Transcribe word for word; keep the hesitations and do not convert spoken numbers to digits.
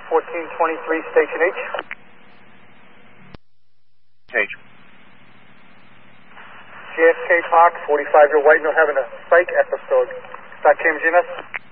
fourteen twenty-three, Station H. H. J F K Park, forty-five-year white male having a psych episode. Start Cambridge.